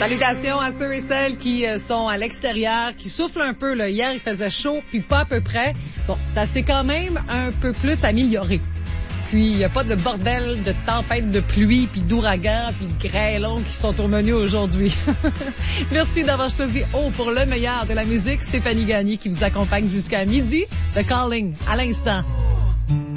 Salutations à ceux et celles qui sont à l'extérieur, qui soufflent un peu. Là. Hier, il faisait chaud, puis pas à peu près. Bon, ça s'est quand même un peu plus amélioré. Puis, il n'y a pas de bordel de tempête de pluie, puis d'ouragan, puis de grêlons qui sont au menu aujourd'hui. Merci d'avoir choisi pour le meilleur de la musique. Stéphanie Gagné qui vous accompagne jusqu'à midi. The Calling, à l'instant.